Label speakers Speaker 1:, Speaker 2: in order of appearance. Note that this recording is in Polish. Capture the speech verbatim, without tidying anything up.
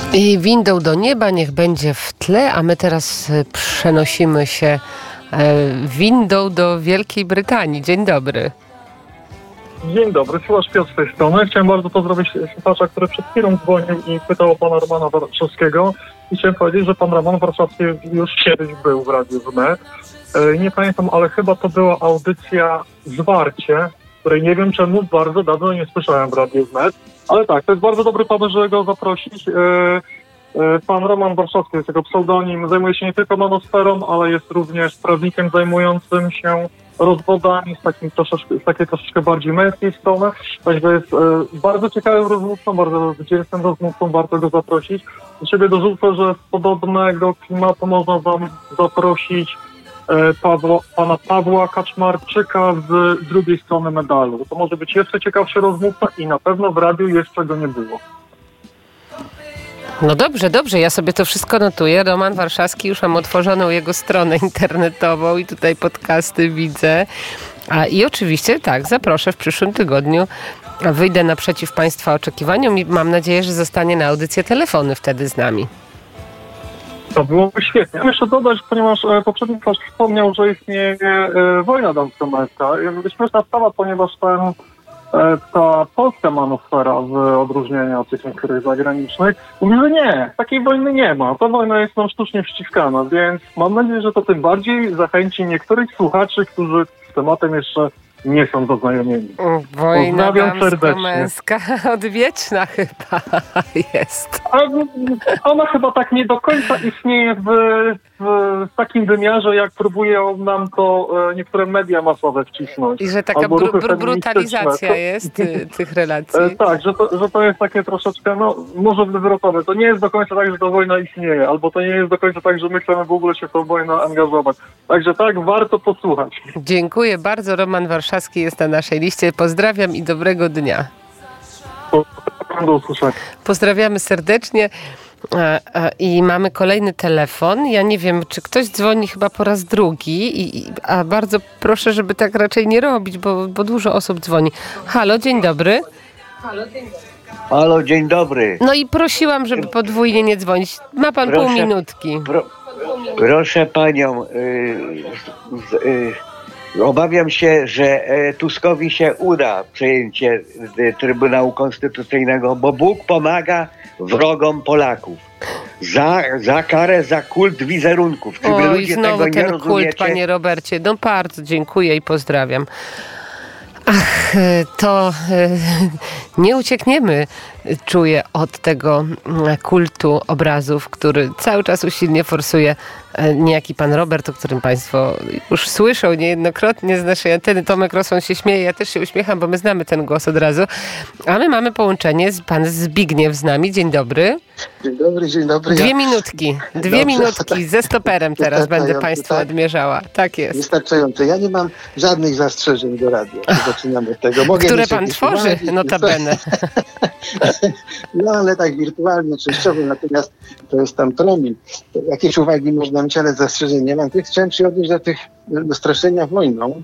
Speaker 1: I windą do nieba niech będzie w tle, a my teraz przenosimy się windą do Wielkiej Brytanii. Dzień dobry.
Speaker 2: Dzień dobry, słuchacz Piotr z tej strony. Chciałem bardzo pozdrowić słuchacza, który przed chwilą dzwonił i pytał o pana Romana Warszawskiego. I chciałem powiedzieć, że pan Roman Warszawski już kiedyś był w Radiu Wnet. Nie pamiętam, ale chyba to była audycja Zwarcie, której nie wiem czemu bardzo dawno nie słyszałem w Radiu Wnet. Ale tak, to jest bardzo dobry pomysł, żeby go zaprosić. Pan Roman Warszawski jest jego pseudonim, zajmuje się nie tylko manosferą, ale jest również prawnikiem zajmującym się rozwodami z, takim troszeczkę, z takiej troszeczkę bardziej męskiej strony. Także jest e, bardzo ciekawym rozmówcą, bardzo wdzięcznym rozmówcą, warto go zaprosić. Do siebie dorzucę, że z podobnego klimatu można wam zaprosić e, Pawła, pana Pawła Kaczmarczyka z drugiej strony medalu. To może być jeszcze ciekawszy rozmówca i na pewno w radiu jeszcze go nie było.
Speaker 1: No dobrze, dobrze, ja sobie to wszystko notuję. Roman Warszawski, już mam otworzoną jego stronę internetową i tutaj podcasty widzę. A i oczywiście tak, zaproszę w przyszłym tygodniu. Wyjdę naprzeciw Państwa oczekiwaniom i mam nadzieję, że zostanie na audycję telefony wtedy z nami.
Speaker 2: To byłoby świetnie. Jeszcze dodać, ponieważ e, poprzedni ktoś wspomniał, że istnieje e, wojna damsko-męska. Jest śmieszna sprawa, ponieważ ten ta polska manosfera w odróżnieniu od tych niektórych zagranicznych mówi, że nie, takiej wojny nie ma. Ta wojna jest nam sztucznie wciskana, więc mam nadzieję, że to tym bardziej zachęci niektórych słuchaczy, którzy z tematem jeszcze nie są zaznajomieni.
Speaker 1: Wojna damsko-męska odwieczna chyba jest.
Speaker 2: A ona chyba tak nie do końca istnieje w, w takim wymiarze, jak próbują nam to niektóre media masowe wcisnąć.
Speaker 1: I że taka br- br- brutalizacja jest y, tych relacji.
Speaker 2: Tak, że to, że to jest takie troszeczkę, no może wywrotowe. To nie jest do końca tak, że ta wojna istnieje, albo to nie jest do końca tak, że my chcemy w ogóle się w tą wojnę angażować. Także tak, warto posłuchać. Dziękuję
Speaker 1: bardzo. Roman Warszawski jest na naszej liście. Pozdrawiam i dobrego dnia.
Speaker 2: Do usłyszenia.
Speaker 1: Pozdrawiamy serdecznie. I mamy kolejny telefon. Ja nie wiem, czy ktoś dzwoni chyba po raz drugi, i, a bardzo proszę, żeby tak raczej nie robić, bo, bo dużo osób dzwoni. Halo, dzień dobry.
Speaker 3: Halo, dzień dobry. Halo, dzień dobry.
Speaker 1: No i prosiłam, żeby podwójnie nie dzwonić. Ma pan proszę, pół minutki. Pro,
Speaker 3: proszę panią, yy, yy, obawiam się, że Tuskowi się uda przejęcie Trybunału Konstytucyjnego, bo Bóg pomaga wrogom Polaków. Za, za karę, za kult wizerunków. Czy wy
Speaker 1: Oj,
Speaker 3: ludzie
Speaker 1: znowu
Speaker 3: tego nie
Speaker 1: ten
Speaker 3: rozumiecie?
Speaker 1: kult, panie Robercie. No bardzo dziękuję i pozdrawiam. Ach, to nie uciekniemy, czuję, od tego kultu obrazów, który cały czas usilnie forsuje niejaki pan Robert, o którym państwo już słyszą niejednokrotnie z naszej anteny. Tomek Rosłon się śmieje, ja też się uśmiecham, bo my znamy ten głos od razu. A my mamy połączenie, z pan Zbigniew z nami. Dzień dobry.
Speaker 4: Dzień dobry, dzień dobry.
Speaker 1: Dwie minutki, dwie Dobrze, minutki ze stoperem teraz będę państwu tak? odmierzała. Tak jest.
Speaker 4: Wystarczająco. Ja nie mam żadnych zastrzeżeń do radia. Zaczynamy od tego.
Speaker 1: Mogę Które pan tworzy, uwagi, notabene.
Speaker 4: No ale tak wirtualnie, częściowo, natomiast to jest tam promil. Jakieś uwagi można mieć, ale zastrzeżeń nie mam. Chciałem się odnieść do tych do straszenia wojną.